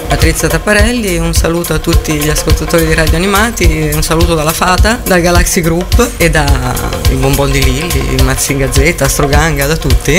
Patrizia Tapparelli, un saluto a tutti gli ascoltatori di Radio Animati, un saluto dalla Fata, dal Galaxy Group e da il Bonbon di Lilli, Mazinga Z, Astroganga, da tutti.